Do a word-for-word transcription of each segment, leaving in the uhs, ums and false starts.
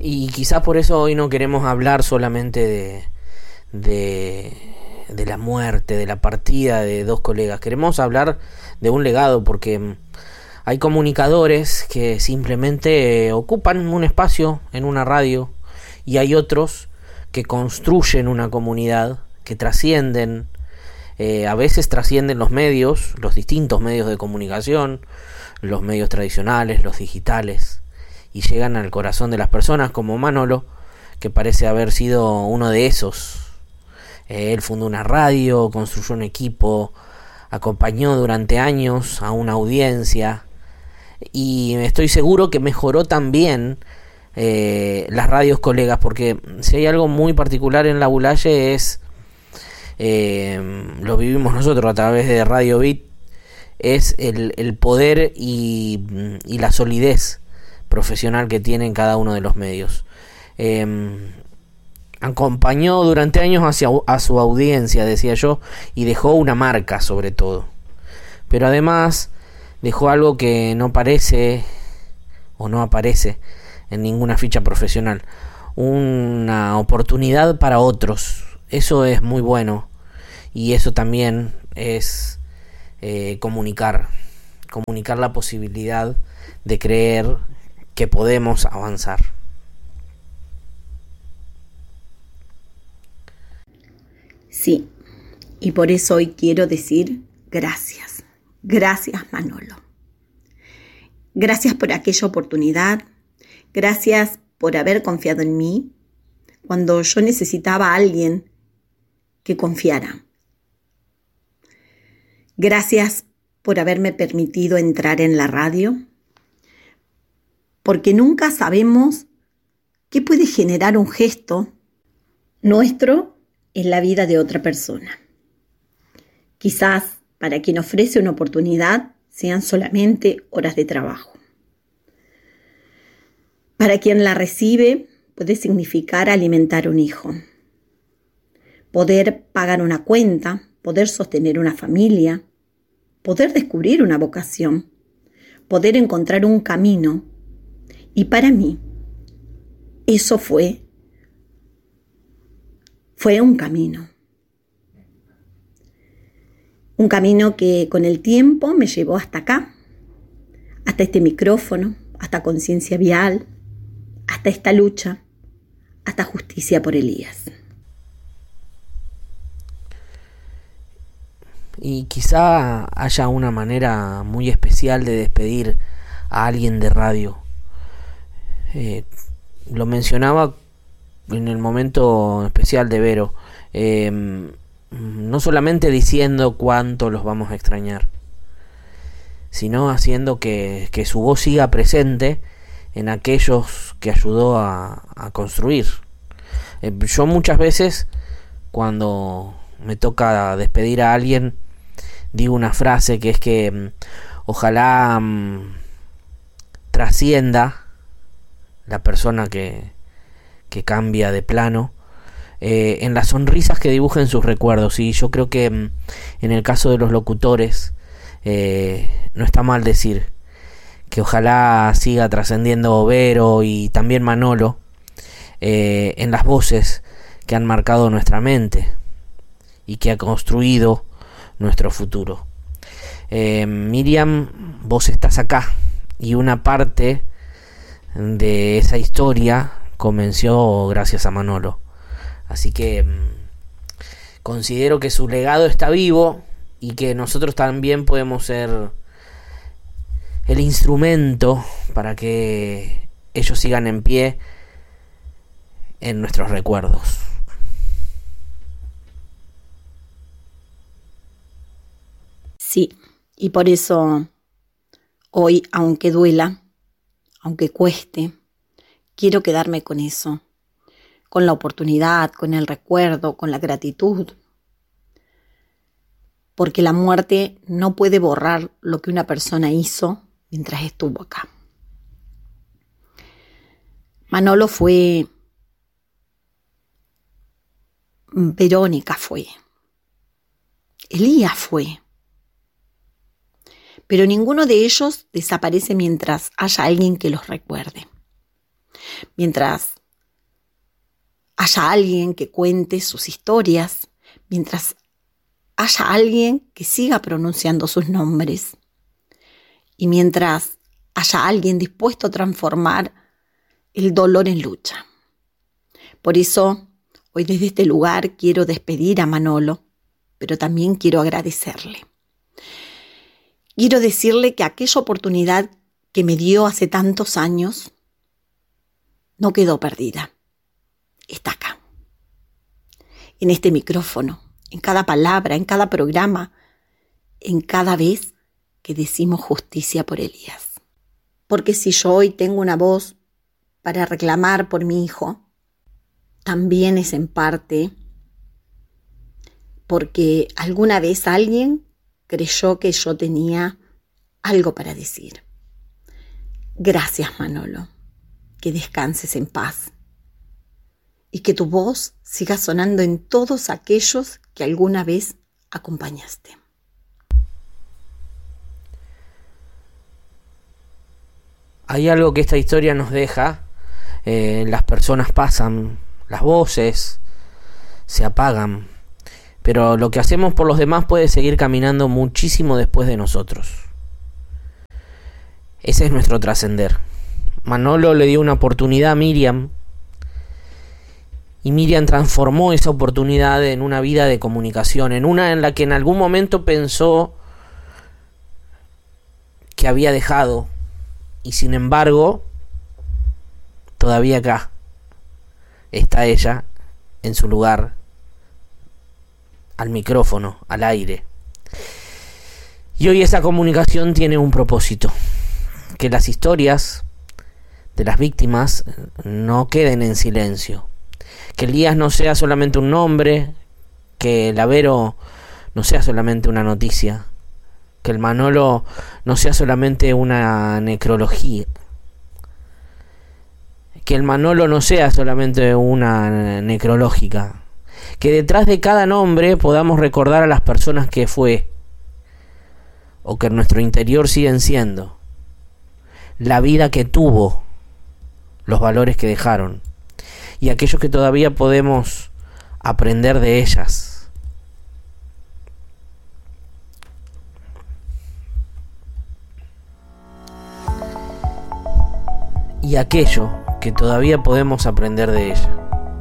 Y quizás por eso hoy no queremos hablar solamente de, de, de la muerte, de la partida de dos colegas. Queremos hablar de un legado, porque hay comunicadores que simplemente ocupan un espacio en una radio y hay otros que construyen una comunidad, que trascienden, eh, a veces trascienden los medios, los distintos medios de comunicación, los medios tradicionales, los digitales, y llegan al corazón de las personas, como Manolo, que parece haber sido uno de esos. Eh, él fundó una radio, construyó un equipo, acompañó durante años a una audiencia, y estoy seguro que mejoró también eh, las radios colegas, porque si hay algo muy particular en La Bulaye es, eh, lo vivimos nosotros a través de Radio Beat, es el, el poder y, y la solidez profesional que tienen cada uno de los medios. Eh, acompañó durante años hacia, a su audiencia, decía yo, y dejó una marca sobre todo. Pero además dejó algo que no parece o no aparece en ninguna ficha profesional: una oportunidad para otros. Eso es muy bueno, y eso también es eh, comunicar, comunicar la posibilidad de creer que podemos avanzar. Sí, y por eso hoy quiero decir gracias. Gracias, Manolo. Gracias por aquella oportunidad. Gracias por haber confiado en mí cuando yo necesitaba a alguien que confiara. Gracias por haberme permitido entrar en la radio, porque nunca sabemos qué puede generar un gesto nuestro en la vida de otra persona. Quizás para quien ofrece una oportunidad sean solamente horas de trabajo. Para quien la recibe puede significar alimentar un hijo, poder pagar una cuenta, poder sostener una familia, poder descubrir una vocación, poder encontrar un camino. Y para mí, eso fue, fue un camino. Un camino que con el tiempo me llevó hasta acá, hasta este micrófono, hasta Conciencia Vial, hasta esta lucha, hasta Justicia por Elías. Y quizá haya una manera muy especial de despedir a alguien de radio. Eh, lo mencionaba en el momento especial de Vero, eh, no solamente diciendo cuánto los vamos a extrañar, sino haciendo que, que su voz siga presente en aquellos que ayudó a, a construir. Eh, yo muchas veces, cuando me toca despedir a alguien, digo una frase que es que um, ojalá um, trascienda la persona que, que cambia de plano, eh, en las sonrisas que dibujen sus recuerdos. Y yo creo que um, en el caso de los locutores, eh, no está mal decir que ojalá siga trascendiendo Vero y también Manolo, eh, en las voces que han marcado nuestra mente y que ha construido nuestro futuro. Eh, Miriam, vos estás acá, y una parte de esa historia comenzó gracias a Manolo. Así que mmm, considero que su legado está vivo y que nosotros también podemos ser el instrumento para que ellos sigan en pie en nuestros recuerdos. Sí, y por eso hoy, aunque duela, aunque cueste, quiero quedarme con eso, con la oportunidad, con el recuerdo, con la gratitud. Porque la muerte no puede borrar lo que una persona hizo mientras estuvo acá. Manolo fue, Verónica fue, Elías fue. Pero ninguno de ellos desaparece mientras haya alguien que los recuerde. mientras haya alguien que cuente sus historias, mientras haya alguien que siga pronunciando sus nombres y mientras haya alguien dispuesto a transformar el dolor en lucha. Por eso, hoy desde este lugar quiero despedir a Manolo, pero también quiero agradecerle. Quiero decirle que aquella oportunidad que me dio hace tantos años no quedó perdida. Está acá, en este micrófono, en cada palabra, en cada programa, en cada vez que decimos justicia por Elías. Porque si yo hoy tengo una voz para reclamar por mi hijo, también es en parte porque alguna vez alguien creyó que yo tenía algo para decir. Gracias, Manolo, que descanses en paz y que tu voz siga sonando en todos aquellos que alguna vez acompañaste. Hay algo que esta historia nos deja, eh, las personas pasan, las voces se apagan, pero lo que hacemos por los demás puede seguir caminando muchísimo después de nosotros. Ese es nuestro trascender. Manolo le dio una oportunidad a Miriam y Miriam transformó esa oportunidad en una vida de comunicación, en una en la que en algún momento pensó que había dejado y sin embargo todavía acá está ella en su lugar, al micrófono, al aire. Y hoy esa comunicación tiene un propósito: que las historias de las víctimas no queden en silencio, que Elías no sea solamente un nombre, que el Avero no sea solamente una noticia, que el Manolo no sea solamente una necrología, que el Manolo no sea solamente una necrológica, que detrás de cada nombre podamos recordar a las personas que fue o que en nuestro interior siguen siendo, la vida que tuvo, los valores que dejaron y aquellos que todavía podemos aprender de ellas. Y aquello que todavía podemos aprender de ella.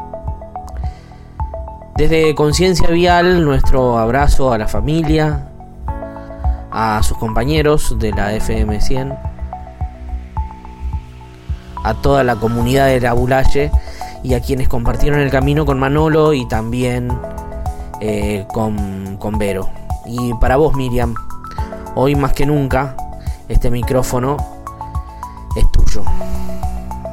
Desde Conciencia Vial, nuestro abrazo a la familia, a sus compañeros de la F M cien, a toda la comunidad de la Bulaye y a quienes compartieron el camino con Manolo y también eh, con, con Vero. Y para vos, Miriam, hoy más que nunca este micrófono es tuyo.